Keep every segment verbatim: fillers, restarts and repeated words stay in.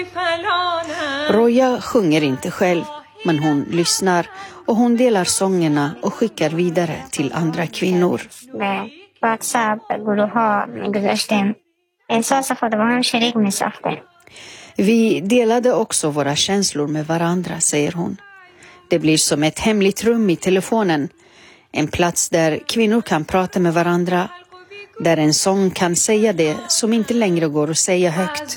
Roja sjunger inte själv, men hon lyssnar och hon delar sångerna och skickar vidare till andra kvinnor. Vi delade också våra känslor med varandra, säger hon. Det blir som ett hemligt rum i telefonen. En plats där kvinnor kan prata med varandra. Där en sång kan säga det som inte längre går att säga högt.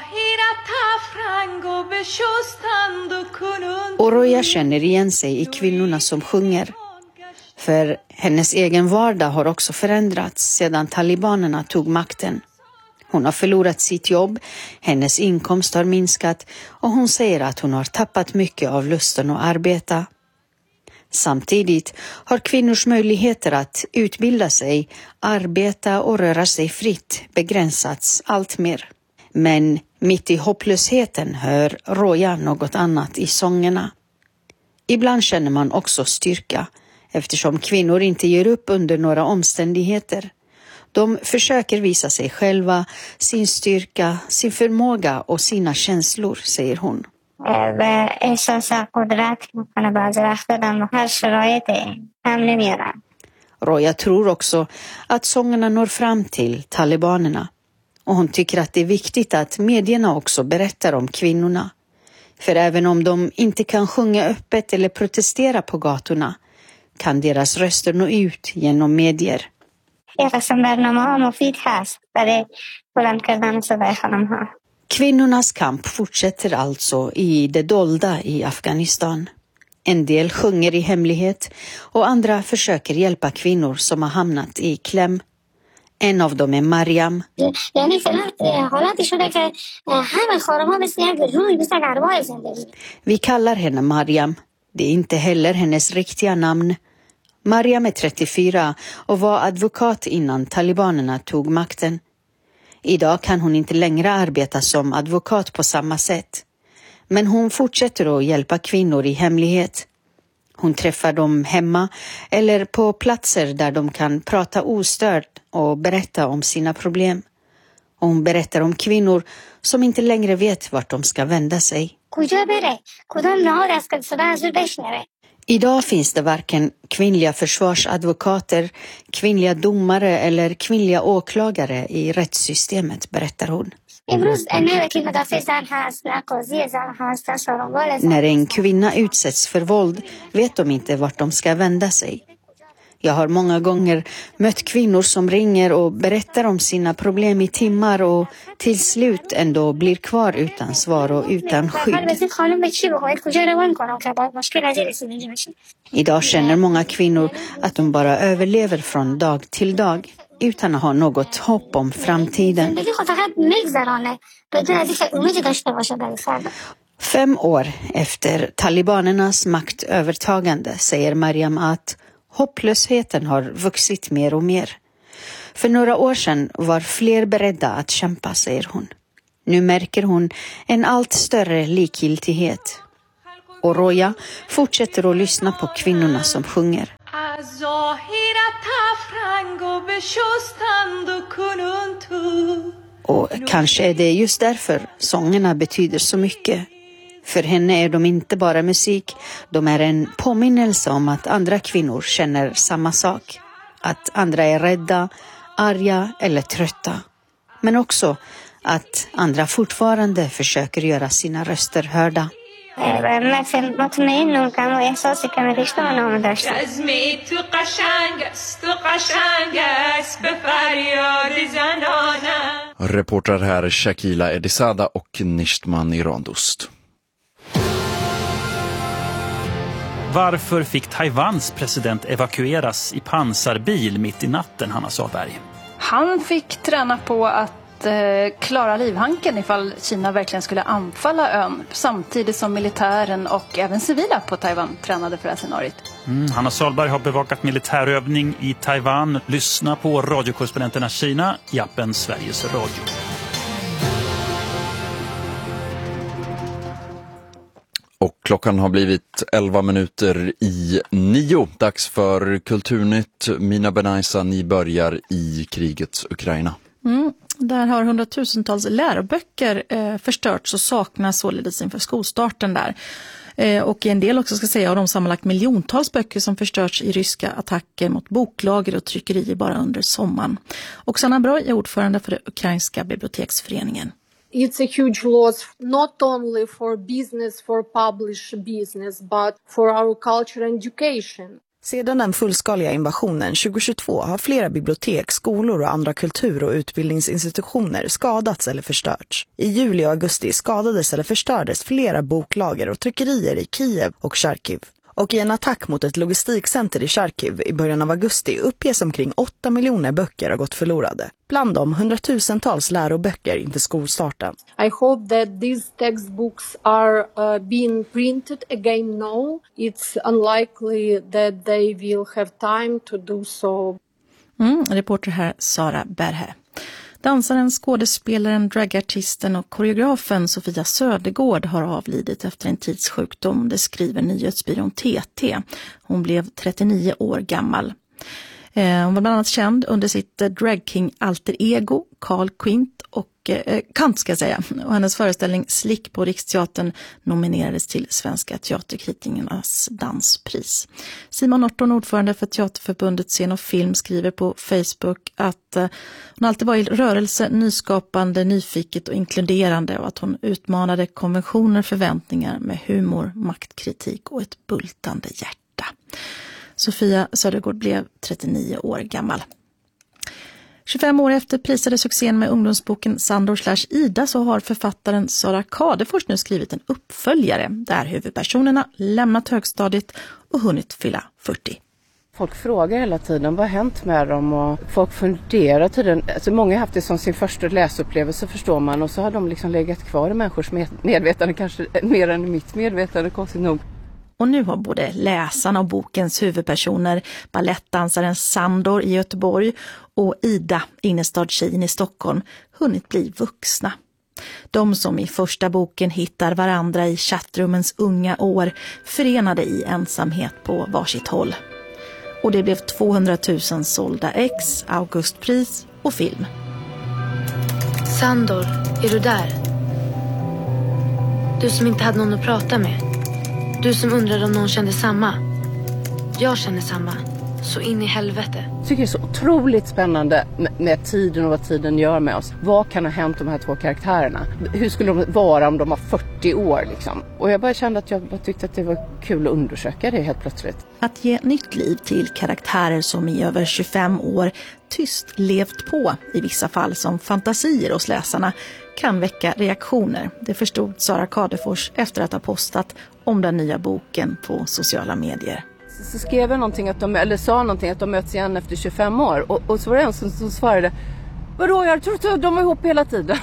Och Roja känner igen sig i kvinnorna som sjunger. För hennes egen vardag har också förändrats sedan talibanerna tog makten. Hon har förlorat sitt jobb, hennes inkomst har minskat och hon säger att hon har tappat mycket av lusten att arbeta. Samtidigt har kvinnors möjligheter att utbilda sig, arbeta och röra sig fritt begränsats allt mer. Men mitt i hopplösheten hör Roja något annat i sångerna. Ibland känner man också styrka, eftersom kvinnor inte ger upp under några omständigheter. De försöker visa sig själva, sin styrka, sin förmåga och sina känslor, säger hon. Roja tror också att sångerna når fram till talibanerna. Och hon tycker att det är viktigt att medierna också berättar om kvinnorna. För även om de inte kan sjunga öppet eller protestera på gatorna kan deras röster nå ut genom medier. Kvinnornas kamp fortsätter alltså i det dolda i Afghanistan. En del sjunger i hemlighet och andra försöker hjälpa kvinnor som har hamnat i kläm. En av dem är Mariam. Vi kallar henne Mariam. Det är inte heller hennes riktiga namn. Mariam är trettiofyra och var advokat innan talibanerna tog makten. Idag kan hon inte längre arbeta som advokat på samma sätt. Men hon fortsätter att hjälpa kvinnor i hemlighet. Hon träffar dem hemma eller på platser där de kan prata ostört och berätta om sina problem. Och hon berättar om kvinnor som inte längre vet vart de ska vända sig. Idag finns det varken kvinnliga försvarsadvokater, kvinnliga domare eller kvinnliga åklagare i rättssystemet, berättar hon. När en kvinna utsätts för våld vet de inte vart de ska vända sig. Jag har många gånger mött kvinnor som ringer och berättar om sina problem i timmar och till slut ändå blir kvar utan svar och utan skydd. Idag känner många kvinnor att de bara överlever från dag till dag utan att ha något hopp om framtiden. Fem år efter talibanernas maktövertagande säger Mariam att hopplösheten har vuxit mer och mer. För några år sedan var fler beredda att kämpa, säger hon. Nu märker hon en allt större likgiltighet. Och Roja fortsätter att lyssna på kvinnorna som sjunger. Och kanske är det just därför sångerna betyder så mycket. För henne är de inte bara musik, de är en påminnelse om att andra kvinnor känner samma sak. Att andra är rädda, arga eller trötta. Men också att andra fortfarande försöker göra sina röster hörda. Reportrar här Shakila Edisada och Nishtman Irandost. Varför fick Taiwans president evakueras i pansarbil mitt i natten, Hanna Salberg? Han fick träna på att eh, klara livhanken ifall Kina verkligen skulle anfalla ön, samtidigt som militären och även civila på Taiwan tränade för det här scenariot. Mm, Hanna Salberg har bevakat militärövning i Taiwan. Lyssna på radiokorrespondenterna Kina i appen Sveriges Radio. Och klockan har blivit elva minuter i nio. Dags för Kulturnytt. Mina Benaisa, ni börjar i krigets Ukraina. Mm. Där har hundratusentals läroböcker eh, förstörts och saknas således inför skolstarten där. Eh, och en del också ska säga har de sammanlagt miljontals böcker som förstörts i ryska attacker mot boklager och tryckerier bara under sommaren. Oksana Broj är ordförande för den ukrainska biblioteksföreningen. It's a huge loss, not only for business, for published business, but for our culture and education. Sedan den fullskaliga invasionen tjugohundratjugotvå har flera bibliotek, skolor och andra kultur- och utbildningsinstitutioner skadats eller förstörts. I juli och augusti skadades eller förstördes flera boklager och tryckerier i Kiev och Charkiv. Och i en attack mot ett logistikcenter i Charkiv i början av augusti uppges omkring åtta miljoner böcker har gått förlorade. Bland dem hundratusentals läroböcker inför skolstarten. I hope that these textbooks are uh, being printed again now. It's unlikely that they will have time to do so. Mm, reporter här Sara Berhe. Dansaren, skådespelaren, dragartisten och koreografen Sofia Södergård har avlidit efter en tids sjukdom, det skriver nyhetsbyrån T T. Hon blev trettionio år gammal. Eh, hon var bland annat känd under sitt eh, drag king alter ego, Carl Quint och eh, Kant ska jag säga. Och hennes föreställning Slick på Riksteatern nominerades till Svenska teaterkritikernas danspris. Simon Norton, ordförande för Teaterförbundet Scen och Film, skriver på Facebook att eh, hon alltid var i rörelse, nyskapande, nyfiket och inkluderande och att hon utmanade konventioner, förväntningar med humor, maktkritik och ett bultande hjärta. Sofia Södergård blev trettionio år gammal. tjugofem år efter prisade succén med ungdomsboken Sandor slash Ida så har författaren Sara Kadefors nu skrivit en uppföljare där huvudpersonerna lämnat högstadiet och hunnit fylla fyrtio. Folk frågar hela tiden vad har hänt med dem och folk funderar tiden. Alltså många har haft det som sin första läsupplevelse förstår man och så har de liksom legat kvar i människors medvetande kanske mer än i mitt medvetande konstigt nog. Och nu har både läsarna och bokens huvudpersoner, ballettdansaren Sandor i Göteborg och Ida, innerstadstjejen i Stockholm, hunnit bli vuxna. De som i första boken hittar varandra i chattrummens unga år förenade i ensamhet på varsitt håll. Och det blev tvåhundratusen sålda ex, Augustpris och film. Sandor, är du där? Du som inte hade någon att prata med. Du som undrade om någon kände samma. Jag känner samma. Så in i helvete. Jag tycker det är så otroligt spännande med, med tiden och vad tiden gör med oss. Vad kan ha hänt de här två karaktärerna? Hur skulle de vara om de var fyrtio år liksom? Och jag bara kände att jag bara tyckte att det var kul att undersöka det helt plötsligt. Att ge nytt liv till karaktärer som i över tjugofem år tyst levt på, i vissa fall som fantasier hos läsarna, kan väcka reaktioner. Det förstod Sara Kadefors efter att ha postat om den nya boken på sociala medier. Så skrev jag någonting att de, eller sa någonting att de möts igen efter tjugofem år. Och, och så var det en som, som svarade, vadå, jag tror att de var ihop hela tiden.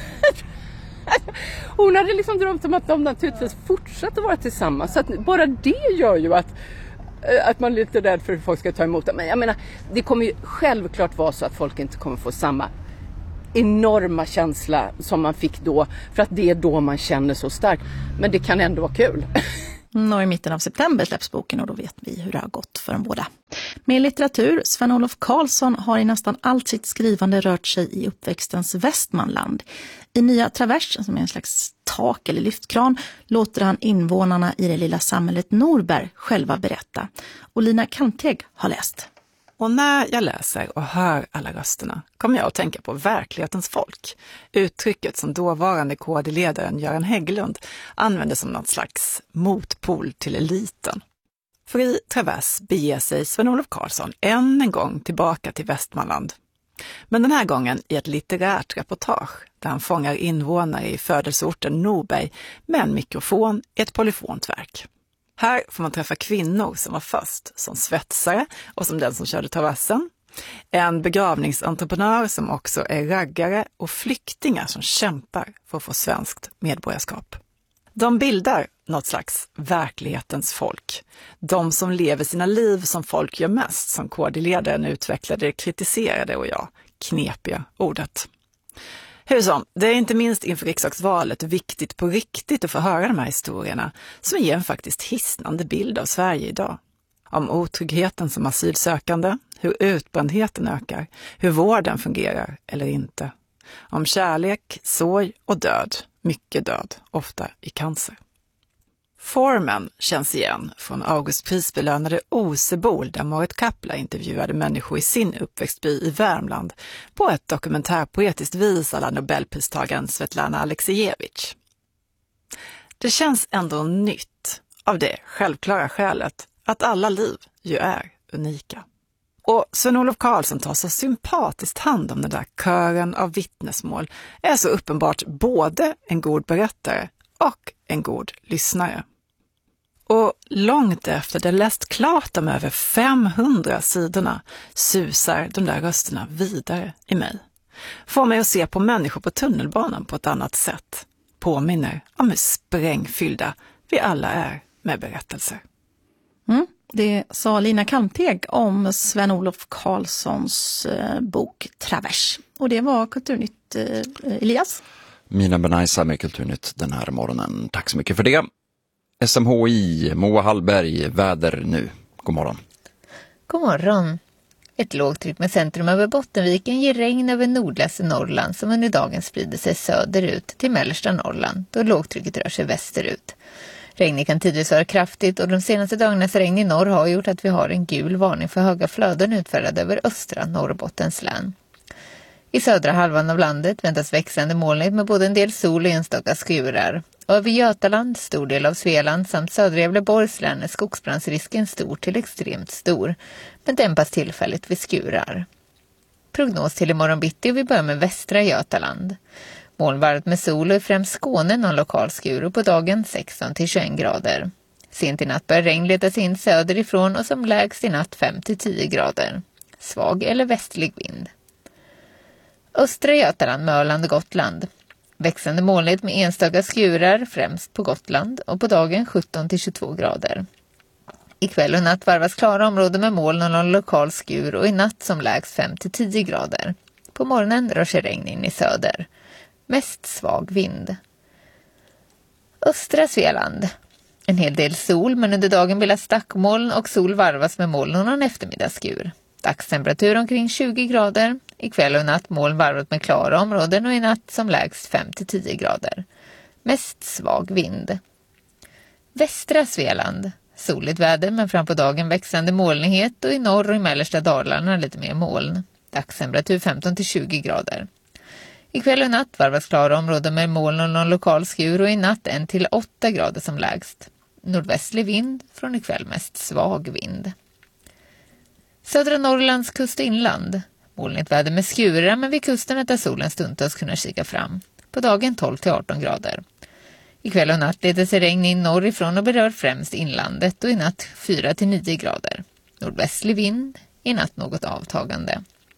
Hon hade liksom drömt om att de naturligtvis fortsatte vara tillsammans. Så att bara det gör ju att, att man är lite rädd för hur folk ska ta emot det. Men jag menar, det kommer ju självklart vara så att folk inte kommer få samma enorma känsla som man fick då. För att det är då man känner så starkt. Men det kan ändå vara kul. Och i mitten av september släpps boken och då vet vi hur det har gått för de båda. Med litteratur, Sven-Olof Karlsson har i nästan allt sitt skrivande rört sig i uppväxtens Västmanland. I Nya Traversen, som är en slags tak eller lyftkran, låter han invånarna i det lilla samhället Norberg själva berätta. Och Lina Kanteg har läst. Och när jag läser och hör alla rösterna kommer jag att tänka på verklighetens folk. Uttrycket som dåvarande K D-ledaren Göran Hägglund använde som något slags motpol till eliten. För i Travers beger sig Sven-Olof Karlsson än en gång tillbaka till Västmanland. Men den här gången i ett litterärt reportage där han fångar invånare i födelseorten Norberg med en mikrofon i ett polyfont verk. Här får man träffa kvinnor som var först som svetsare och som den som körde traversen. En begravningsentreprenör som också är raggare och flyktingar som kämpar för att få svenskt medborgarskap. De bildar något slags verklighetens folk. De som lever sina liv som folk gör mest, som K D-ledaren utvecklade, kritiserade och ja, knepiga ordet. Hur som, det är inte minst inför riksdagsvalet viktigt på riktigt att få höra de här historierna som ger en faktiskt hisnande bild av Sverige idag. Om otryggheten som asylsökande, hur utbrändheten ökar, hur vården fungerar eller inte. Om kärlek, sorg och död. Mycket död, ofta i cancer. Formen känns igen från August prisbelönade Osebol där Marit Kappla intervjuade människor i sin uppväxtby i Värmland på ett dokumentärpoetiskt vis alla Nobelpristagaren Svetlana Aleksijevich. Det känns ändå nytt av det självklara skälet att alla liv ju är unika. Och Sven-Olof Karlsson tar så sympatiskt hand om den där kören av vittnesmål är så uppenbart både en god berättare och en god lyssnare. Och långt efter det läst klart de över femhundra sidorna susar de där rösterna vidare i mig. Får mig att se på människor på tunnelbanan på ett annat sätt. Påminner om hur sprängfyllda vi alla är med berättelser. Mm, det sa Lina Kalmteg om Sven-Olof Karlssons eh, bok Travers. Och det var Kulturnytt, eh, Elias. Mina Benaisa med Kulturnytt den här morgonen. Tack så mycket för det. S M H I, Moa Hallberg, väder nu. God morgon. God morgon. Ett lågtryck med centrum över Bottenviken ger regn över nordligaste Norrland som under dagen sprider sig söderut till mellersta Norrland då lågtrycket rör sig västerut. Regnet kan tidvis vara kraftigt och de senaste dagarnas regn i norr har gjort att vi har en gul varning för höga flöden utfärdad över östra Norrbottens län. I södra halvan av landet väntas växande molnigt med både en del sol och enstaka skurar. Och över Götaland, stor del av Svealand samt södra Gävleborgs län är skogsbrandsrisken stor till extremt stor, men dämpas tillfälligt vid skurar. Prognos till imorgon bitti och vi börjar med västra Götaland. Molnvarvet med sol och i främst Skåne någon lokal skur och på dagen sexton till tjugoett grader. Sent i natt börjar regn leta sig in söderifrån och som lägst i natt fem till tio grader. Svag eller västlig vind. Östra Götaland med Öland och Gotland. Växande molnigt med enstaka skurar främst på Gotland och på dagen sjutton till tjugotvå grader. Ikväll och natt varvas klara områden med moln och någon lokal skur och i natt som lägst fem till tio grader. På morgonen rör sig regn in i söder. Mest svag vind. Östra Svealand. En hel del sol men under dagen bildas stackmoln och sol varvas med moln och någon eftermiddagsskur. Dagstemperatur omkring tjugo grader. Ikväll och natt moln varvat med klara områden och i natt som lägst fem till tio grader. Mest svag vind. Västra Svealand. Soligt väder men fram på dagen växande molnighet och i norr och i mellersta Dalarna lite mer moln. Dagstemperatur femton till tjugo grader. Ikväll och natt varvas klara områden med moln och någon lokal skur och i natt en till åtta grader som lägst. Nordvästlig vind, från ikväll mest svag vind. Södra Norrlands kust och inland. Molnigt väder med skurar men vid kusten där solen stundtals kunna kika fram. På dagen tolv till arton grader. Ikväll och natt leder sig regn in norrifrån och berör främst inlandet och i natt fyra till nio grader. Nordvästlig vind, i natt något avtagande.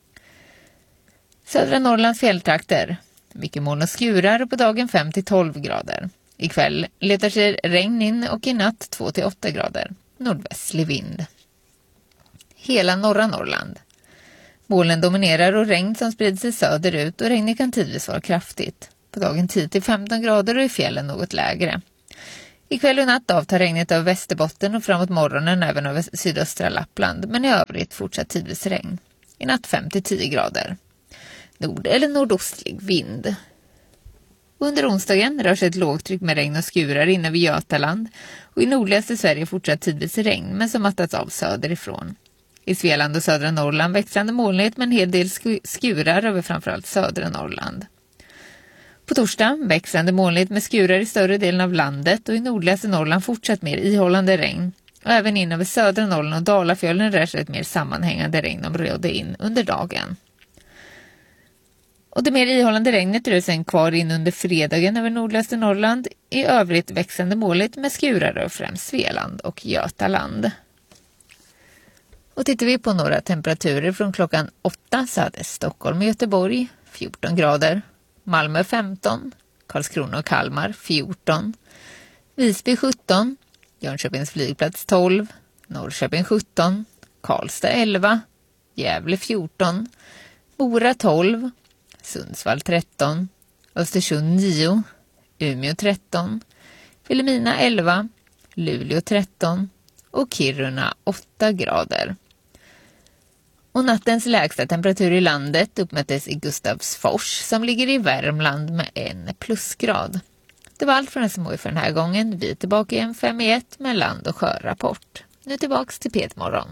Södra Norrlands fjälltrakter. Mycket moln och skurar och på dagen fem till tolv grader. Ikväll letar sig regn in och i natt två till åtta grader. Nordvästlig vind. Hela norra Norrland. Molnen dominerar och regn som sprider sig söderut och regnet kan tidvis vara kraftigt. På dagen tio till femton grader och i fjällen något lägre. Ikväll och natt avtar regnet över Västerbotten och framåt morgonen även över sydöstra Lappland men i övrigt fortsatt tidvis regn. I natt fem till tio grader. Nord- eller nordostlig vind. Under onsdagen rör sig ett lågtryck med regn och skurar inne vid Götaland och i nordligaste Sverige fortsatt tidvis regn men som mattats av söderifrån. I Svealand och södra Norrland växande molnighet med en hel del skurar över framförallt södra Norrland. På torsdag växande molnighet med skurar i större delen av landet och i nordligaste Norrland fortsatt mer ihållande regn. Och även in över södra Norrland och Dalafjöllen rör sig ett mer sammanhängande regnområde in under dagen. Och det mer ihållande regnet dröjer sen kvar in under fredagen över nordligaste Norrland. I övrigt växande molnigt med skurar över främst Svealand och Götaland. Och tittar vi på några temperaturer från klockan åtta så hade Stockholm och Göteborg fjorton grader, Malmö femton, Karlskrona och Kalmar fjorton, Visby sjutton, Jönköpings flygplats tolv, Norrköping sjutton, Karlstad elva, Gävle fjorton, Mora tolv, Sundsvall tretton, Östersund nio, Umeå tretton, Vilhelmina elva, Luleå tretton och Kiruna åtta grader. Och nattens lägsta temperatur i landet uppmättes i Gustavsfors som ligger i Värmland med en plusgrad. Det var allt från S M H I för den här gången. Vi är tillbaka igen fem i ett med land- och sjörapport. Nu tillbaks till P ett morgon.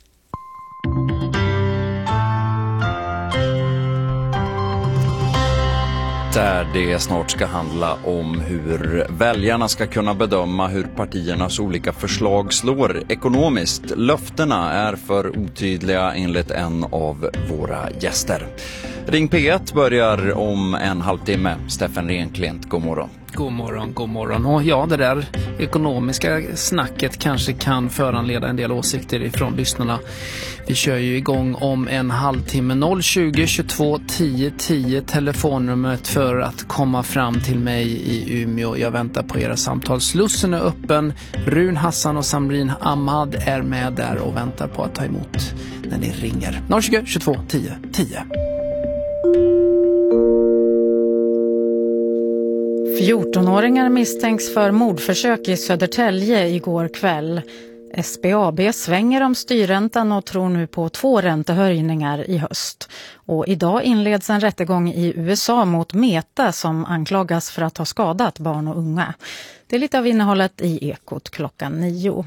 Där det snart ska handla om hur väljarna ska kunna bedöma hur partiernas olika förslag slår ekonomiskt. Löftena är för otydliga enligt en av våra gäster. Ring P ett börjar om en halvtimme. Steffen Renklint, god morgon. God morgon, god morgon. Och ja, det där ekonomiska snacket kanske kan föranleda en del åsikter ifrån lyssnarna. Vi kör ju igång om en halvtimme. noll tjugo tjugotvå tio tio telefonnumret för att komma fram till mig i Umeå. Jag väntar på era samtal. Slussen är öppen. Run Hassan och Samrin Ahmad är med där och väntar på att ta emot när ni ringer. noll tjugo tjugotvå tio tio. fjortonåringar misstänks för mordförsök i Södertälje igår kväll. S B A B svänger om styrräntan och tror nu på två räntehöjningar i höst. Och idag inleds en rättegång i U S A mot Meta som anklagas för att ha skadat barn och unga. Det är lite av innehållet i Ekot klockan nio.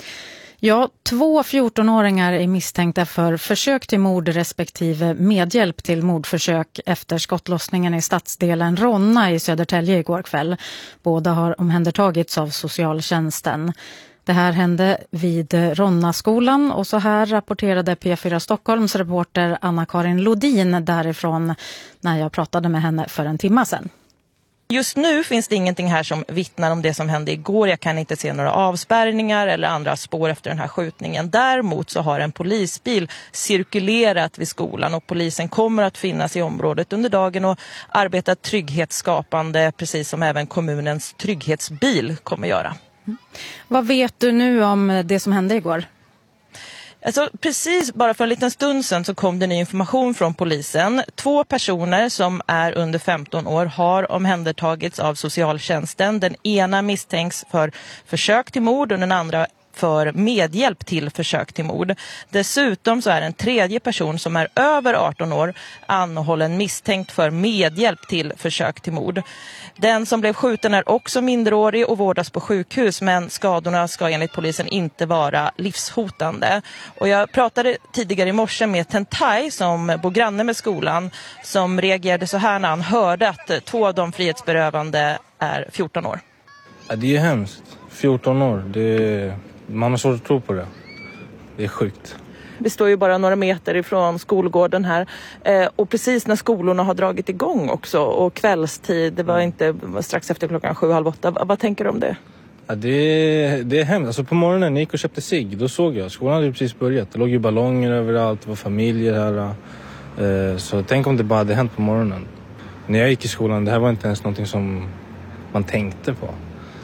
Ja, två fjortonåringar är misstänkta för försök till mord respektive medhjälp till mordförsök efter skottlossningen i stadsdelen Ronna i Södertälje igår kväll. Båda har omhändertagits av socialtjänsten. Det här hände vid Ronna-skolan och så här rapporterade P fyra Stockholms reporter Anna-Karin Lodin därifrån när jag pratade med henne för en timme sedan. Just nu finns det ingenting här som vittnar om det som hände igår. Jag kan inte se några avspärrningar eller andra spår efter den här skjutningen. Däremot så har en polisbil cirkulerat vid skolan och polisen kommer att finnas i området under dagen och arbeta trygghetsskapande, precis som även kommunens trygghetsbil kommer göra. Mm. Vad vet du nu om det som hände igår? Alltså, precis bara för en liten stund sedan så kom det ny information från polisen. Två personer som är under femton år har omhändertagits av socialtjänsten. Den ena misstänks för försök till mord och den andra för medhjälp till försök till mord. Dessutom så är en tredje person som är över arton år anhållen misstänkt för medhjälp till försök till mord. Den som blev skjuten är också minderårig och vårdas på sjukhus, men skadorna ska enligt polisen inte vara livshotande. Och jag pratade tidigare i morse med Tentai som bor granne med skolan som reagerade så här när han hörde att två av de frihetsberövande är fjorton år. Ja, det är hemskt. fjorton år, det är... man har svårt att tro på det. Det är sjukt. Vi står ju bara några meter ifrån skolgården här. Eh, och precis när skolorna har dragit igång också. Och kvällstid, det var inte strax efter klockan sju, halv åtta. Vad, vad tänker du om det? Ja, det, är, det är hemskt. Alltså på morgonen när jag gick och köpte cigg, då såg jag. Skolan hade precis börjat. Det låg ju ballonger överallt, det var familjer här. Eh, så tänk om det bara hade hänt på morgonen. När jag gick i skolan, det här var inte ens någonting som man tänkte på.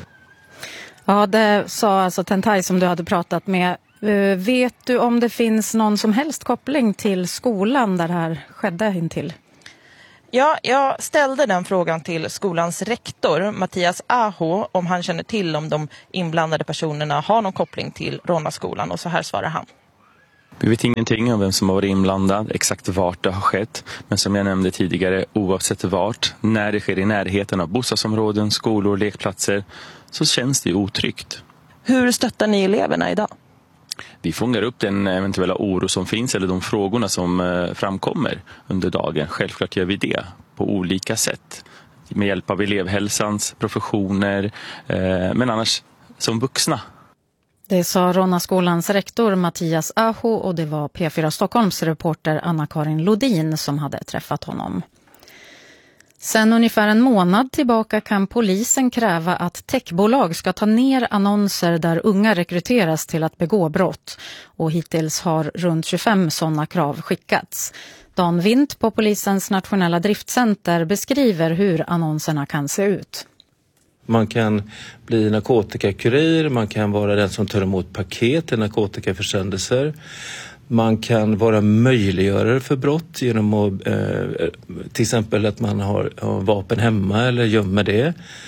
Ja, det sa alltså Tentai som du hade pratat med. Uh, vet du om det finns någon som helst koppling till skolan där det här skedde intill? Ja, jag ställde den frågan till skolans rektor, Mattias Aho, om han känner till om de inblandade personerna har någon koppling till Ronna-skolan, och så här svarar han. Vi vet ingenting om vem som har varit inblandad, exakt vart det har skett. Men som jag nämnde tidigare, oavsett vart, när det sker i närheten av bostadsområden, skolor, lekplatser, så känns det otryggt. Hur stöttar ni eleverna idag? Vi fångar upp den eventuella oro som finns eller de frågorna som framkommer under dagen. Självklart gör vi det på olika sätt. Med hjälp av elevhälsans, professioner, men annars som vuxna. Det sa Ronna-skolans rektor Mattias Aho och det var P fyra Stockholms reporter Anna-Karin Lodin som hade träffat honom. Sen ungefär en månad tillbaka kan polisen kräva att techbolag ska ta ner annonser där unga rekryteras till att begå brott. Och hittills har runt tjugofem sådana krav skickats. Dan Vint på polisens nationella driftcenter beskriver hur annonserna kan se ut. Man kan bli narkotikakurir, man kan vara den som tar emot paket till narkotikaförsändelser. Man kan vara möjliggörare för brott genom att eh, till exempel att man har, har vapen hemma eller gömmer det.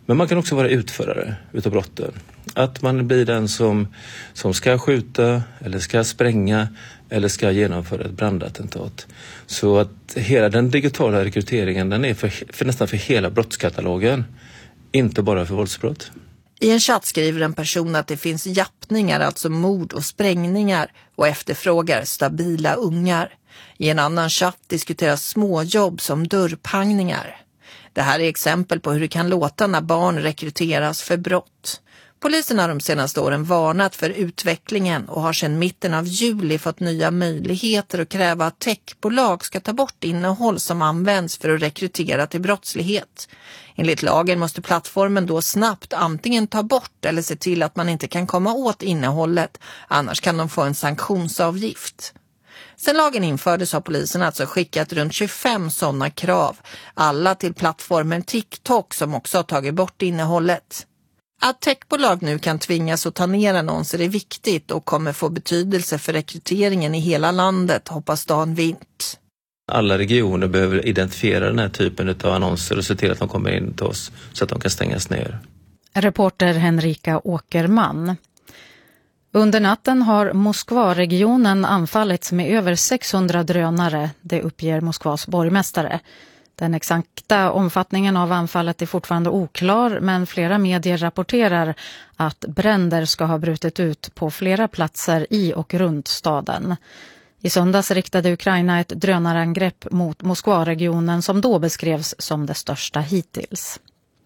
Men man kan också vara utförare utav brotten. Att man blir den som, som ska skjuta eller ska spränga eller ska genomföra ett brandattentat. Så att hela den digitala rekryteringen, den är för, för nästan för hela brottskatalogen, inte bara för våldsbrott. I en chatt skriver en person att det finns jappningar, alltså mord och sprängningar, och efterfrågar stabila ungar. I en annan chatt diskuteras småjobb som dörrpangningar. Det här är exempel på hur det kan låta när barn rekryteras för brott. Polisen har de senaste åren varnat för utvecklingen och har sedan mitten av juli fått nya möjligheter att kräva att techbolag ska ta bort innehåll som används för att rekrytera till brottslighet. Enligt lagen måste plattformen då snabbt antingen ta bort eller se till att man inte kan komma åt innehållet, annars kan de få en sanktionsavgift. Sen lagen infördes har polisen alltså skickat runt tjugofem sådana krav, alla till plattformen TikTok som också har tagit bort innehållet. Att techbolag nu kan tvingas att ta ner annonser är viktigt och kommer få betydelse för rekryteringen i hela landet, hoppas Dan Vint. Alla regioner behöver identifiera den här typen av annonser och se till att de kommer in till oss så att de kan stängas ner. Reporter Henrika Åkerman. Under natten har Moskva-regionen anfallits med över sexhundra drönare, det uppger Moskvas borgmästare. Den exakta omfattningen av anfallet är fortfarande oklar, men flera medier rapporterar att bränder ska ha brutit ut på flera platser i och runt staden. I söndags riktade Ukraina ett drönarangrepp mot Moskva-regionen som då beskrevs som det största hittills.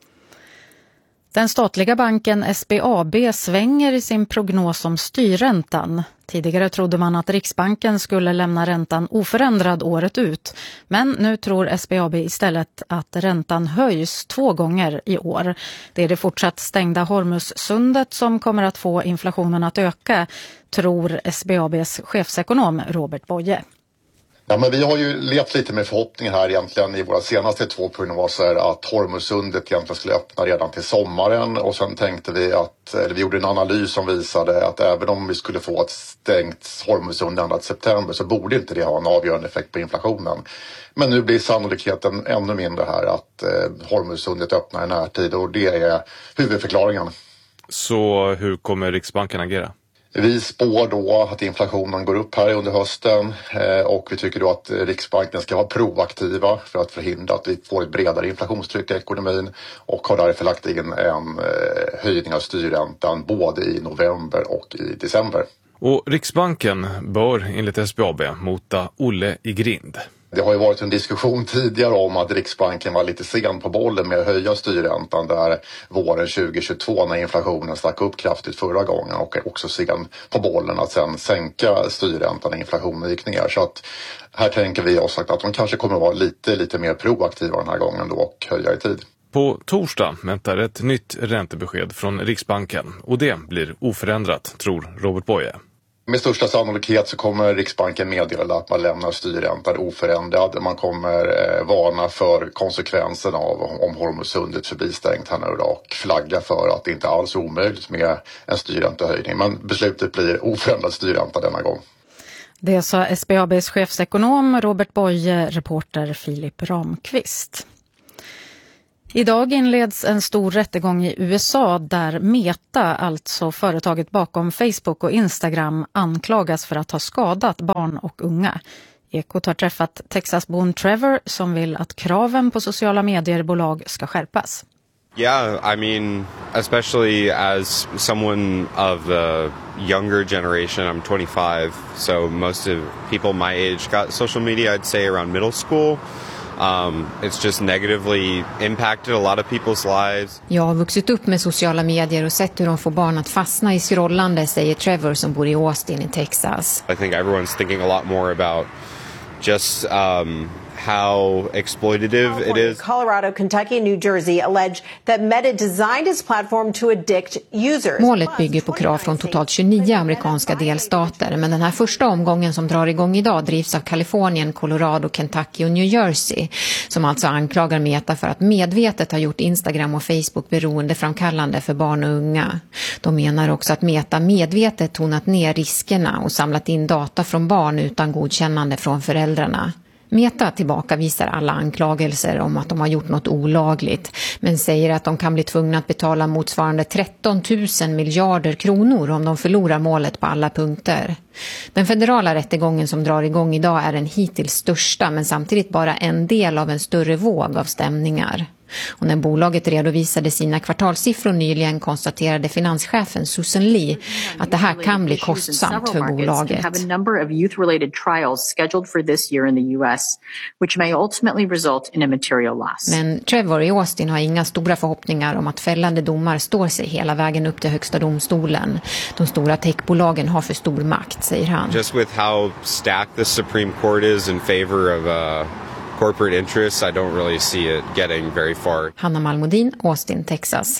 Den statliga banken S B A B svänger i sin prognos om styrräntan. Tidigare trodde man att Riksbanken skulle lämna räntan oförändrad året ut. Men nu tror S B A B istället att räntan höjs två gånger i år. Det är det fortsatt stängda Hormuzsundet som kommer att få inflationen att öka, tror S B A B:s chefsekonom Robert Boye. Ja, men vi har ju levt lite med förhoppningar här egentligen i våra senaste två prognoser att Hormuzsundet egentligen skulle öppna redan till sommaren, och sen tänkte vi att, eller vi gjorde en analys som visade att även om vi skulle få ett stängt Hormuzsund ända till september så borde inte det ha en avgörande effekt på inflationen. Men nu blir sannolikheten ännu mindre här att eh, Hormuzsundet öppnar i närtid, och det är huvudförklaringen. Så hur kommer Riksbanken agera? Vi spår då att inflationen går upp här under hösten och vi tycker då att Riksbanken ska vara proaktiva för att förhindra att vi får ett bredare inflationstryck i ekonomin, och har därför lagt in en höjning av styrräntan både i november och i december. Och Riksbanken bör enligt S B A B mota Olle i grind. Det har ju varit en diskussion tidigare om att Riksbanken var lite sen på bollen med att höja styrräntan där våren tjugohundratjugotvå när inflationen stack upp kraftigt förra gången, och också sen på bollen att sen sänka styrräntan när inflationen gick ner. Så att här tänker vi oss att de kanske kommer att vara lite, lite mer proaktiva den här gången då och höja i tid. På torsdag väntar ett nytt räntebesked från Riksbanken, och det blir oförändrat, tror Robert Boye. Med största sannolikhet så kommer Riksbanken meddela att man lämnar styrräntan oförändrad. Man kommer eh, varna för konsekvenserna av om Hormuzsundet förblir stängt här nu och flagga för att det inte alls är omöjligt med en styrräntehöjning. Men beslutet blir oförändrad styrränta denna gång. Det sa S B A B:s chefsekonom Robert Boye, reporter Filip Ramqvist. Idag inleds en stor rättegång i U S A där Meta, alltså företaget bakom Facebook och Instagram, anklagas för att ha skadat barn och unga. Ekot har träffat Texasbon Trevor som vill att kraven på sociala mediebolag ska skärpas. Yeah, I mean, especially as someone of the younger generation, I'm twenty-five, so most of people my age got social media, I'd say around middle school. Um, it's just negatively impacted a lot of people's lives. Jag har vuxit upp med sociala medier och sett hur de får barn att fastna i scrollande, säger Trevor som bor i Austin i Texas. I think everyone's thinking a lot more about just um, how exploitative it is. Colorado, Kentucky, New Jersey allege that Meta designed its platform to addict users. Målet bygger på krav från totalt tjugonio amerikanska delstater, men den här första omgången som drar igång idag drivs av Kalifornien, Colorado, Kentucky och New Jersey, som alltså anklagar Meta för att medvetet ha gjort Instagram och Facebook beroendeframkallande för barn och unga. De menar också att Meta medvetet tonat ner riskerna och samlat in data från barn utan godkännande från föräldrarna. Meta tillbakavisar alla anklagelser om att de har gjort något olagligt, men säger att de kan bli tvungna att betala motsvarande tretton tusen miljarder kronor om de förlorar målet på alla punkter. Den federala rättegången som drar igång idag är den hittills största, men samtidigt bara en del av en större våg av stämningar. Och när bolaget redovisade sina kvartalssiffror nyligen konstaterade finanschefen Susan Lee att det här kan bli kostsamt för bolaget. Men Trevor i Austin har inga stora förhoppningar om att fällande domar står sig hela vägen upp till högsta domstolen. De stora techbolagen har för stor makt, säger han. Just with how stacked the Supreme Court is in favor of uh... corporate interests, I don't really see it getting very far. Hanna Malmodin, Austin, Texas.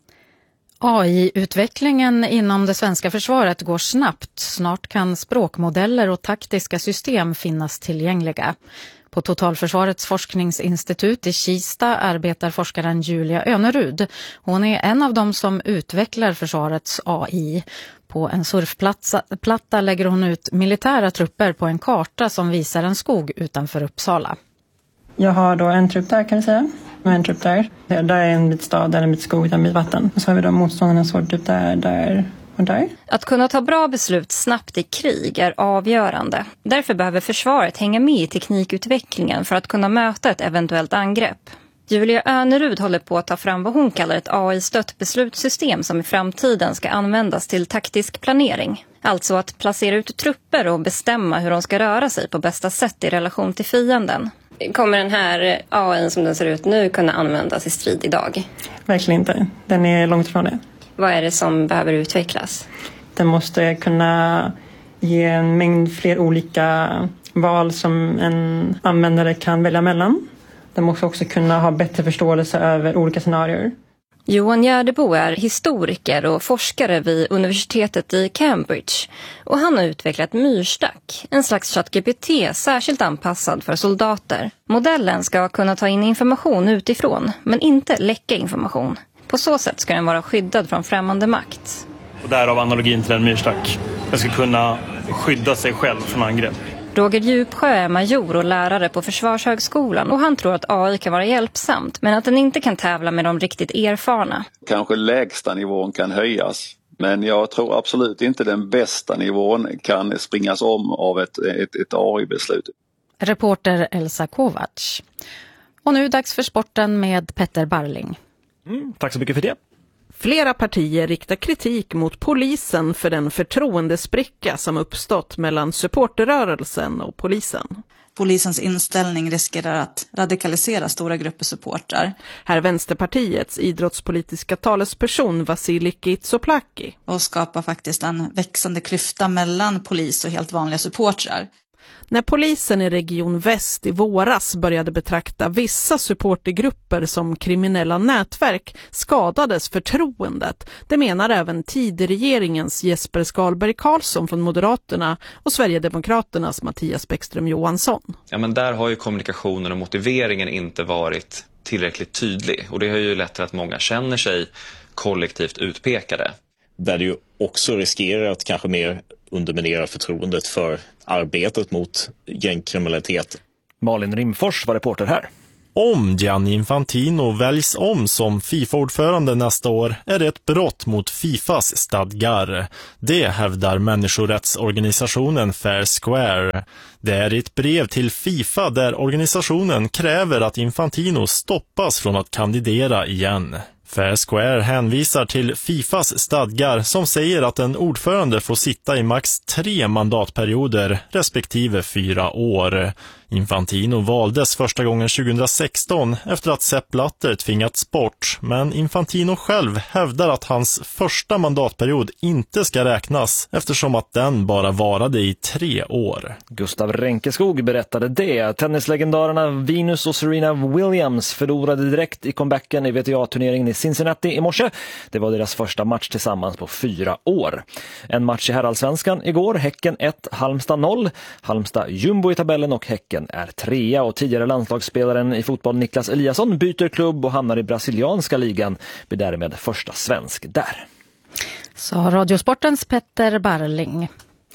A I-utvecklingen inom det svenska försvaret går snabbt. Snart kan språkmodeller och taktiska system finnas tillgängliga. På Totalförsvarets forskningsinstitut i Kista arbetar forskaren Julia Önerud. Hon är en av dem som utvecklar försvarets A I. På en surfplatta lägger hon ut militära trupper på en karta som visar en skog utanför Uppsala. Jag har då en trupp där, kan du säga. Och en trupp där. Där är en bit stad, där är en bit skog, där är en bit vatten. Och så har vi då motståndarnas svårt typ där, där och där. Att kunna ta bra beslut snabbt i krig är avgörande. Därför behöver försvaret hänga med i teknikutvecklingen för att kunna möta ett eventuellt angrepp. Julia Önerud håller på att ta fram vad hon kallar ett A I-stött beslutssystem som i framtiden ska användas till taktisk planering. Alltså att placera ut trupper och bestämma hur de ska röra sig på bästa sätt i relation till fienden. Kommer den här A I som den ser ut nu kunna användas i strid idag? Verkligen inte. Den är långt ifrån det. Vad är det som behöver utvecklas? Den måste kunna ge en mängd fler olika val som en användare kan välja mellan. Den måste också kunna ha bättre förståelse över olika scenarier. Johan Gärdebo är historiker och forskare vid universitetet i Cambridge. Och han har utvecklat Myrstack, en slags ChatGPT särskilt anpassad för soldater. Modellen ska kunna ta in information utifrån, men inte läcka information. På så sätt ska den vara skyddad från främmande makt. Och därav analogin till en myrstack. Den ska kunna skydda sig själv från angrepp. Roger Djupsjö är major och lärare på Försvarshögskolan och han tror att A I kan vara hjälpsamt men att den inte kan tävla med de riktigt erfarna. Kanske lägsta nivån kan höjas, men jag tror absolut inte den bästa nivån kan springas om av ett, ett, ett A I-beslut. Reporter Elsa Kovacs. Och nu dags för sporten med Petter Barling. Mm, tack så mycket för det. Flera partier riktar kritik mot polisen för den förtroendespricka som uppstått mellan supporterrörelsen och polisen. Polisens inställning riskerar att radikalisera stora grupper supportrar. Här Vänsterpartiets idrottspolitiska talesperson Vasiliki Itsoplaki. Och skapa faktiskt en växande klyfta mellan polis och helt vanliga supportrar. När polisen i Region Väst i våras började betrakta vissa supportergrupper som kriminella nätverk skadades förtroendet. Det menar även tidregeringens Jesper Skalberg Karlsson från Moderaterna och Sverigedemokraternas Mattias Bäckström Johansson. Ja, men där har ju kommunikationen och motiveringen inte varit tillräckligt tydlig och det har ju lett till att många känner sig kollektivt utpekade. Där det ju också riskerar att kanske mer underminera förtroendet för arbetet mot gängkriminalitet. Malin Rimfors var reporter här. Om Gianni Infantino väljs om som FIFA-ordförande nästa år är det ett brott mot FIFAs stadgar. Det hävdar människorättsorganisationen Fair Square. Det är ett brev till FIFA där organisationen kräver att Infantino stoppas från att kandidera igen. Fair Square hänvisar till FIFAs stadgar som säger att en ordförande får sitta i max tre mandatperioder respektive fyra år. Infantino valdes första gången tjugohundrasexton efter att Sepp Blatter tvingats bort, men Infantino själv hävdar att hans första mandatperiod inte ska räknas eftersom att den bara varade i tre år. Gustav Renkeskog berättade det. Tennislegendarerna Venus och Serena Williams förlorade direkt i comebacken i V T A-turneringen i Cincinnati i morse. Det var deras första match tillsammans på fyra år. En match i herrallsvenskan igår, Häcken ett, Halmstad noll. Halmstad jumbo i tabellen och Häcken är trea och tidigare landslagsspelaren i fotboll Niklas Eliasson byter klubb och hamnar i brasilianska ligan, blir därmed första svensk där. Så Radiosportens Petter Barling.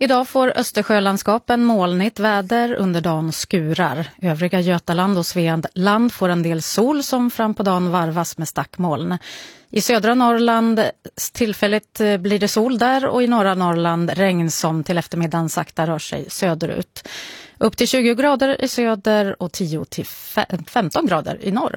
Idag får Östersjölandskapen molnigt väder, under dagen skurar. Övriga Götaland och Svealand får en del sol som fram på dagen varvas med stackmoln. I södra Norrland tillfälligt blir det sol där och i norra Norrland regn som till eftermiddagen sakta rör sig söderut. Upp till tjugo grader i söder och tio till femton grader i norr.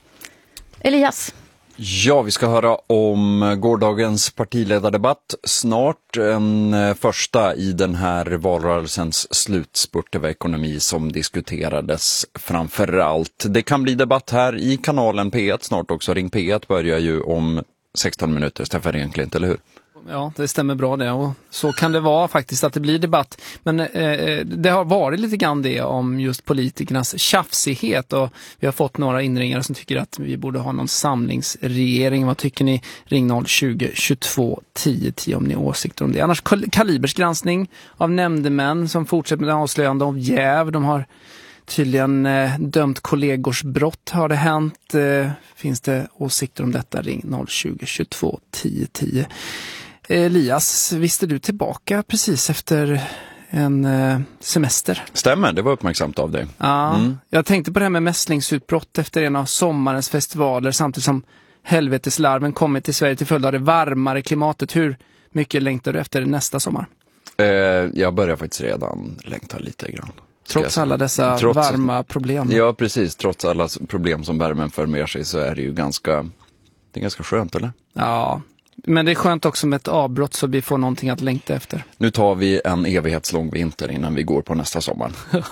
Elias. Ja, vi ska höra om gårdagens partiledardebatt snart. En första i den här valrörelsens slutspurt över ekonomi som diskuterades framför allt. Det kan bli debatt här i kanalen P ett snart också. Ring P ett börjar ju om sexton minuter, Stefan Enklint, eller hur? Ja, det stämmer bra det, och så kan det vara faktiskt att det blir debatt. Men eh, det har varit lite grann det om just politikernas tjafsighet, och vi har fått några inringare som tycker att vi borde ha någon samlingsregering. Vad tycker ni? Ring noll tjugo tjugotvå tio tio om ni har åsikter om det. Annars Kalibers granskning av nämndemän som fortsätter med avslöjande av jäv. De har tydligen eh, dömt kollegors brott, har det hänt. Eh, finns det åsikter om detta? Ring noll tjugo tjugotvå tio tio. Elias, visste du tillbaka precis efter en eh, semester? Stämmer, det var uppmärksamt av dig. Ja, mm. Jag tänkte på det här med mässlingsutbrott efter en av sommarens festivaler, samtidigt som helveteslarven kommit till Sverige till följd av det varmare klimatet. Hur mycket längtar du efter nästa sommar? Eh, jag börjar faktiskt redan längta lite grann. Trots alla dessa trots, varma problem. Ja, precis. Trots alla problem som värmen för med sig så är det ju ganska, det är ganska skönt, eller? Ja, men det är skönt också med ett avbrott så vi får någonting att längta efter. Nu tar vi en evighetslång vinter innan vi går på nästa sommar.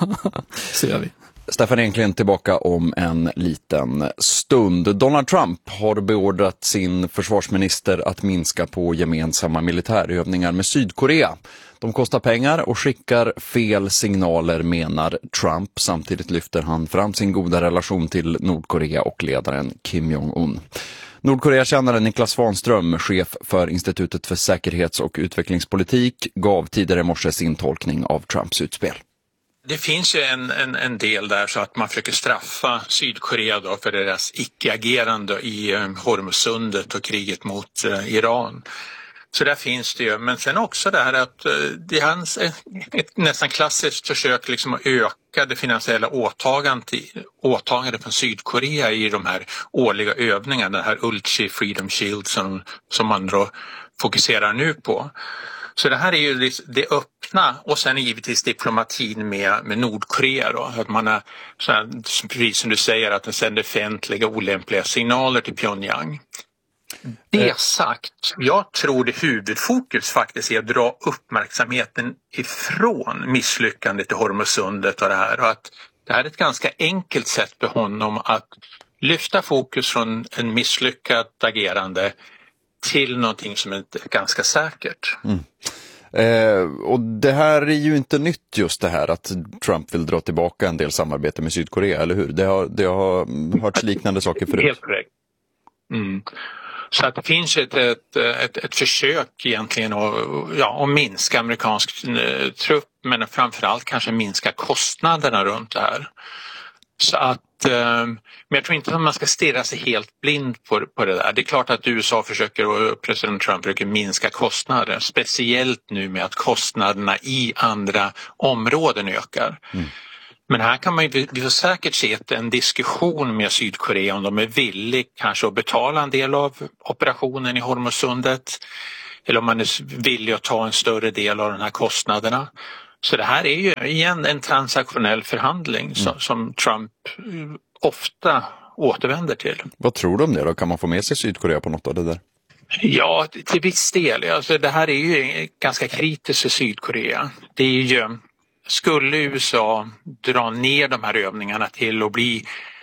Så gör vi. Stefan Enklint tillbaka om en liten stund. Donald Trump har beordrat sin försvarsminister att minska på gemensamma militärövningar med Sydkorea. De kostar pengar och skickar fel signaler, menar Trump. Samtidigt lyfter han fram sin goda relation till Nordkorea och ledaren Kim Jong-un. Nordkorea-kännaren Niklas Svanström, chef för Institutet för säkerhets- och utvecklingspolitik, gav tidigare i morse sin tolkning av Trumps utspel. Det finns ju en, en, en del där så att man försöker straffa Sydkorea då för deras icke-agerande i eh, Hormuzsundet och kriget mot eh, Iran. Så där finns det ju, men sen också det här att eh, det är hans, ett, ett nästan klassiskt försök liksom att öka det finansiella åtagandet, åtagandet från Sydkorea i de här årliga övningarna, den här Ulchi Freedom Shield som, som man då fokuserar nu på. Så det här är ju det öppna, och sen givetvis diplomatin med, med Nordkorea då. Att man är, så här, precis som du säger, att den sänder fientliga olämpliga signaler till Pyongyang. Det sagt, jag tror det huvudfokus faktiskt är att dra uppmärksamheten ifrån misslyckandet i Hormuzsundet och det här. Och att det här är ett ganska enkelt sätt för honom att lyfta fokus från en misslyckat agerande till någonting som är ganska säkert. Mm. Eh, och det här är ju inte nytt, just det här att Trump vill dra tillbaka en del samarbete med Sydkorea, eller hur? Det har, det har hört liknande saker förut. Helt korrekt. Mm. Så att det finns ett, ett, ett, ett försök egentligen att, ja, att minska amerikansk eh, trupp, men framförallt kanske minska kostnaderna runt det här. Så att, eh, men jag tror inte att man ska stirra sig helt blind på, på det där. Det är klart att U S A försöker, och president Trump försöker minska kostnader, speciellt nu med att kostnaderna i andra områden ökar. Mm. Men här kan man ju, vi får säkert se en diskussion med Sydkorea om de är villiga kanske att betala en del av operationen i Hormuzsundet, eller om man är villig att ta en större del av de här kostnaderna. Så det här är ju igen en transaktionell förhandling mm. som, som Trump ofta återvänder till. Vad tror du om det då? Kan man få med sig Sydkorea på något av det där? Ja, till viss del. Alltså, det här är ju ganska kritiskt för Sydkorea. Det är ju, skulle U S A dra ner de här övningarna till att bli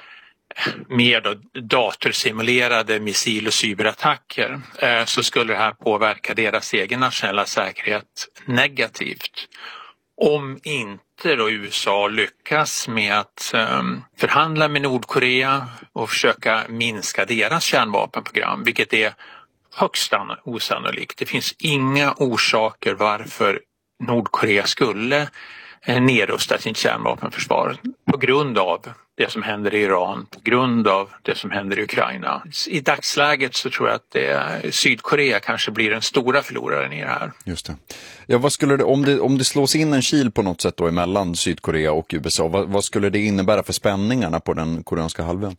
mer då datorsimulerade missil- och cyberattacker, eh, så skulle det här påverka deras egen nationella säkerhet negativt. Om inte då U S A lyckas med att um, förhandla med Nordkorea och försöka minska deras kärnvapenprogram, vilket är högst osannolikt. Det finns inga orsaker varför Nordkorea skulle nedrusta sin kärnvapenförsvar på grund av det som händer i Iran, på grund av det som händer i Ukraina. I dagsläget så tror jag att det är Sydkorea kanske blir den stora förloraren i det här. Just det. Ja, vad skulle det, om det, om det slås in en kil på något sätt då emellan Sydkorea och U S A, vad, vad skulle det innebära för spänningarna på den koreanska halvön?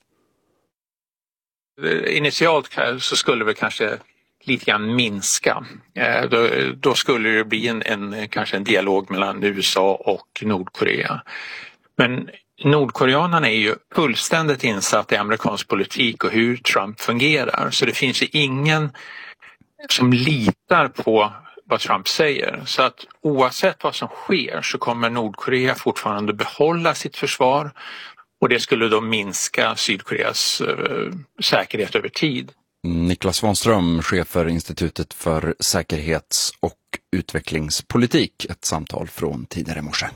Initialt så skulle det kanske lite grann minska. Eh, då, då skulle det bli en, en, kanske en dialog mellan U S A och Nordkorea. Men nordkoreanerna är ju fullständigt insatt i amerikansk politik och hur Trump fungerar. Så det finns ju ingen som litar på vad Trump säger. Så att oavsett vad som sker så kommer Nordkorea fortfarande behålla sitt försvar. Och det skulle då minska Sydkoreas eh, säkerhet över tid. Niklas Svanström, chef för Institutet för säkerhets- och utvecklingspolitik. Ett samtal från tidigare i morse.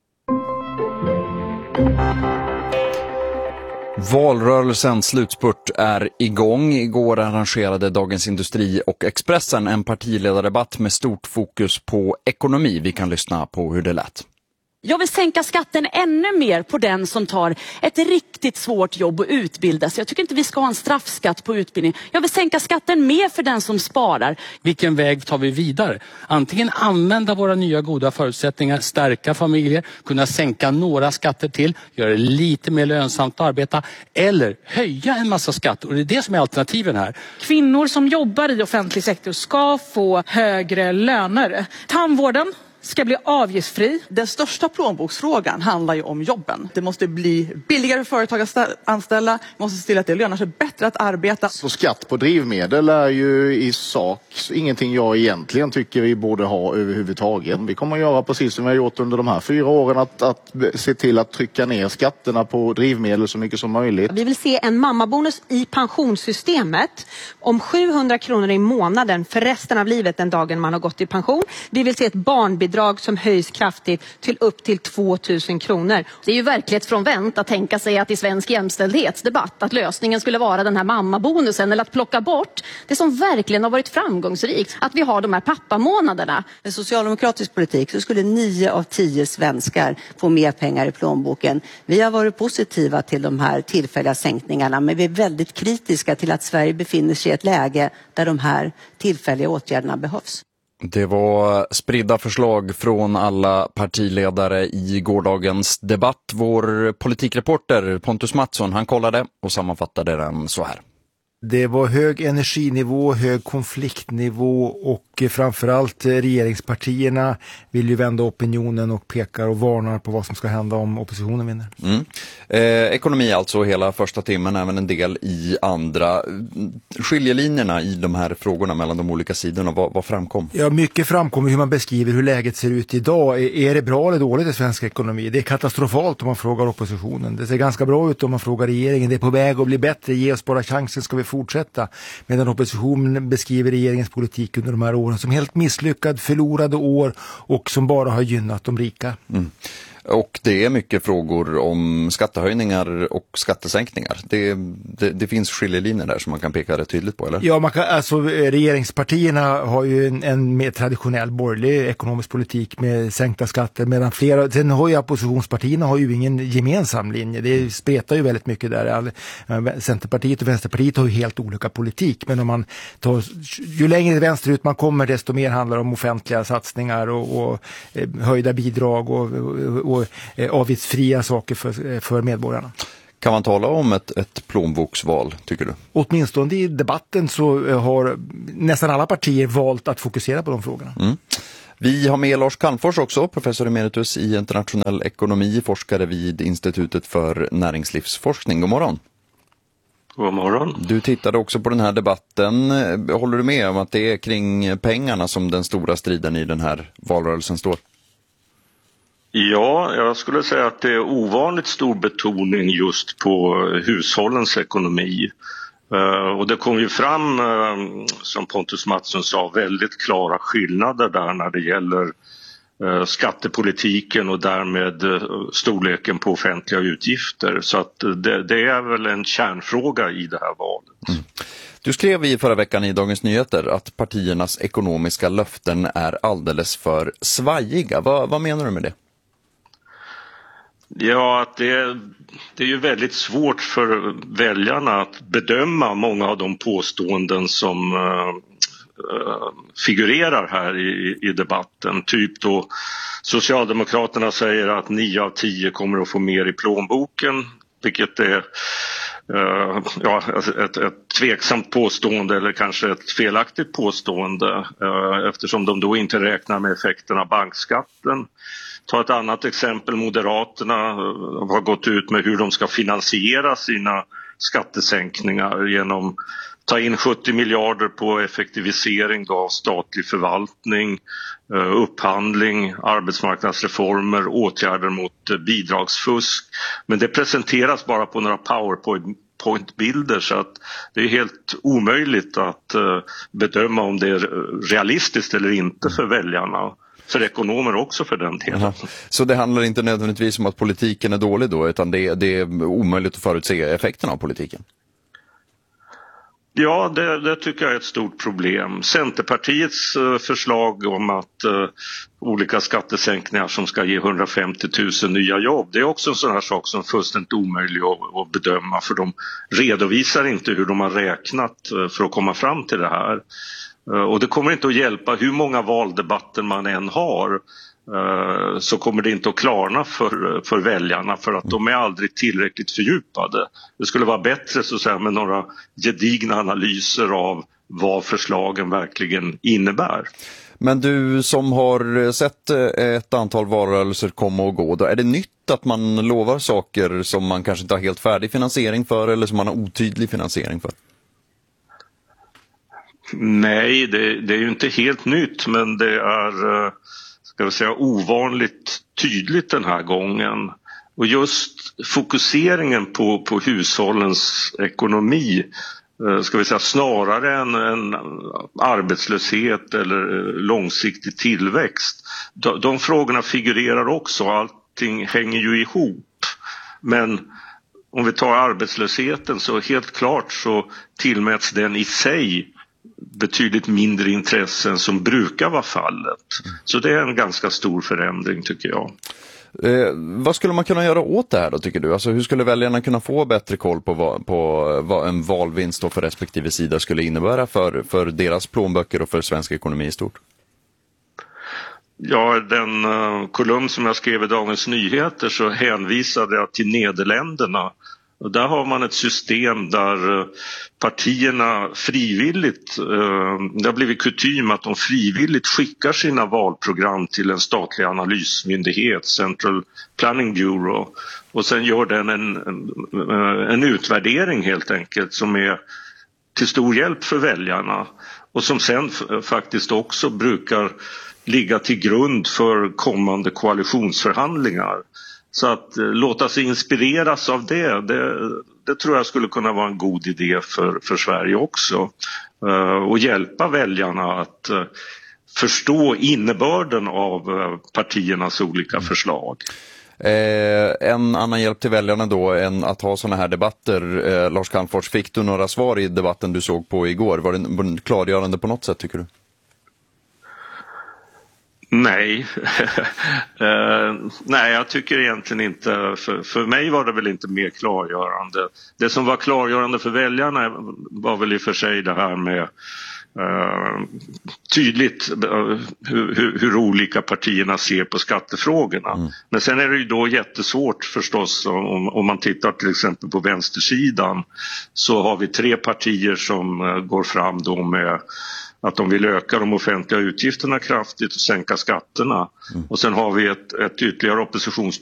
Valrörelsens slutspurt är igång. Igår arrangerade Dagens Industri och Expressen en partiledardebatt med stort fokus på ekonomi. Vi kan lyssna på hur det lät. Jag vill sänka skatten ännu mer på den som tar ett riktigt svårt jobb och utbildar sig. Jag tycker inte vi ska ha en straffskatt på utbildning. Jag vill sänka skatten mer för den som sparar. Vilken väg tar vi vidare? Antingen använda våra nya goda förutsättningar, stärka familjer, kunna sänka några skatter till, göra det lite mer lönsamt att arbeta, eller höja en massa skatter. Och det är det som är alternativen här. Kvinnor som jobbar i offentlig sektor ska få högre löner. Tandvården ska bli avgiftsfri. Den största plånboksfrågan handlar ju om jobben. Det måste bli billigare för företag att anställa. Vi måste se till att det lönar sig bättre att arbeta. Så skatt på drivmedel är ju i sak ingenting jag egentligen tycker vi borde ha överhuvudtaget. Vi kommer att göra precis som vi har gjort under de här fyra åren. Att, att se till att trycka ner skatterna på drivmedel så mycket som möjligt. Vi vill se en mammabonus i pensionssystemet om sjuhundra kronor i månaden för resten av livet den dagen man har gått i pension. Vi vill se ett barnbidrag som höjs kraftigt till upp till tvåtusen kronor. Det är ju verklighetsfrånvänt att tänka sig att i svensk jämställdhetsdebatt att lösningen skulle vara den här mammabonusen eller att plocka bort det som verkligen har varit framgångsrikt. Att vi har de här pappamånaderna. Med socialdemokratisk politik så skulle nio av tio svenskar få mer pengar i plånboken. Vi har varit positiva till de här tillfälliga sänkningarna, men vi är väldigt kritiska till att Sverige befinner sig i ett läge där de här tillfälliga åtgärderna behövs. Det var spridda förslag från alla partiledare i gårdagens debatt. Vår politikreporter Pontus Mattsson, han kollade och sammanfattade den så här. Det var hög energinivå, hög konfliktnivå och framförallt regeringspartierna vill ju vända opinionen och pekar och varnar på vad som ska hända om oppositionen vinner. Mm. Eh, ekonomi alltså hela första timmen, även en del i andra. Skiljelinjerna i de här frågorna mellan de olika sidorna, vad, vad framkom? Ja, mycket framkommer hur man beskriver hur läget ser ut idag. Är det bra eller dåligt i svensk ekonomi? Det är katastrofalt om man frågar oppositionen. Det ser ganska bra ut om man frågar regeringen. Det är på väg att bli bättre. Ge oss bara chansen, ska vi fortsätta. Medan oppositionen beskriver regeringens politik under de här åren som helt misslyckad, förlorade år och som bara har gynnat de rika. Mm. Och det är mycket frågor om skattehöjningar och skattesänkningar. Det, det, det finns skiljelinjer där som man kan peka rätt tydligt på, eller? Ja, man kan, alltså regeringspartierna har ju en, en mer traditionell borgerlig ekonomisk politik med sänkta skatter, medan flera, sen har ju oppositionspartierna har ju ingen gemensam linje. Det spretar ju väldigt mycket där. Centerpartiet och Vänsterpartiet har ju helt olika politik, men om man tar, ju längre vänsterut man kommer, desto mer handlar det om offentliga satsningar och, och höjda bidrag och, och och avgiftsfria saker för, för medborgarna. Kan man tala om ett, ett plånboksval, tycker du? Åtminstone i debatten så har nästan alla partier valt att fokusera på de frågorna. Mm. Vi har med Lars Calmfors också, professor emeritus i internationell ekonomi, forskare vid Institutet för näringslivsforskning. God morgon. God morgon. Du tittade också på den här debatten. Håller du med om att det är kring pengarna som den stora striden i den här valrörelsen står? Ja, jag skulle säga att det är ovanligt stor betoning just på hushållens ekonomi. Uh, och det kom ju fram, uh, som Pontus Mattsson sa, väldigt klara skillnader där när det gäller uh, skattepolitiken och därmed uh, storleken på offentliga utgifter. Så att uh, det, det är väl en kärnfråga i det här valet. Mm. Du skrev i förra veckan i Dagens Nyheter att partiernas ekonomiska löften är alldeles för svajiga. Va, vad menar du med det? Ja, att det, det är ju väldigt svårt för väljarna att bedöma många av de påståenden som uh, uh, figurerar här i, i debatten. Typ då Socialdemokraterna säger att nio av tio kommer att få mer i plånboken, vilket är uh, ja, ett, ett tveksamt påstående eller kanske ett felaktigt påstående uh, eftersom de då inte räknar med effekten av bankskatten. Ta ett annat exempel, Moderaterna har gått ut med hur de ska finansiera sina skattesänkningar genom att ta in sjuttio miljarder på effektivisering av statlig förvaltning, upphandling, arbetsmarknadsreformer, åtgärder mot bidragsfusk. Men det presenteras bara på några PowerPoint-bilder så att det är helt omöjligt att bedöma om det är realistiskt eller inte för väljarna. För ekonomer också för den delen. Aha. Så det handlar inte nödvändigtvis om att politiken är dålig då, utan det, det är omöjligt att förutse effekterna av politiken? Ja, det, det tycker jag är ett stort problem. Centerpartiets uh, förslag om att uh, olika skattesänkningar som ska ge hundrafemtio tusen nya jobb, det är också en sån här sak som är fullständigt omöjlig att, att bedöma, för de redovisar inte hur de har räknat uh, för att komma fram till det här. Och det kommer inte att hjälpa hur många valdebatter man än har, så kommer det inte att klarna för, för väljarna, för att de är aldrig tillräckligt fördjupade. Det skulle vara bättre så att säga, med några gedigna analyser av vad förslagen verkligen innebär. Men du som har sett ett antal valrörelser komma och gå, då är det nytt att man lovar saker som man kanske inte har helt färdig finansiering för eller som man har otydlig finansiering för? Nej, det, det är ju inte helt nytt, men det är, ska vi säga, ovanligt tydligt den här gången. Och just fokuseringen på, på hushållens ekonomi, ska vi säga, snarare än, än arbetslöshet eller långsiktig tillväxt. De, de frågorna figurerar också, allting hänger ju ihop. Men om vi tar arbetslösheten, så helt klart så tillmäts den i sig betydligt mindre intressen som brukar vara fallet. Så det är en ganska stor förändring, tycker jag. Eh, vad skulle man kunna göra åt det här då, tycker du? Alltså, hur skulle väljarna kunna få bättre koll på vad, på vad en valvinst då för respektive sida skulle innebära för, för deras plånböcker och för svensk ekonomi i stort? Ja, den uh, kolumn som jag skrev i Dagens Nyheter, så hänvisade jag till Nederländerna. Och där har man ett system där partierna frivilligt, det har blivit kutym att de frivilligt skickar sina valprogram till en statlig analysmyndighet, Central Planning Bureau, och sen gör den en, en utvärdering helt enkelt som är till stor hjälp för väljarna och som sen faktiskt också brukar ligga till grund för kommande koalitionsförhandlingar. Så att eh, låta sig inspireras av det, det, det tror jag skulle kunna vara en god idé för, för Sverige också. Uh, och hjälpa väljarna att uh, förstå innebörden av uh, partiernas olika förslag. Eh, en annan hjälp till väljarna då än att ha såna här debatter. Eh, Lars Calmfors, fick du några svar i debatten du såg på igår? Var det klargörande på något sätt, tycker du? Nej, uh, nej jag tycker egentligen inte, för, för mig var det väl inte mer klargörande. Det som var klargörande för väljarna var väl i och för sig det här med uh, tydligt uh, hur, hur, hur olika partierna ser på skattefrågorna. Mm. Men sen är det ju då jättesvårt förstås om, om man tittar till exempel på vänstersidan, så har vi tre partier som uh, går fram då med att de vill öka de offentliga utgifterna kraftigt och sänka skatterna. Mm. Och sen har vi ett, ett ytterligare oppositions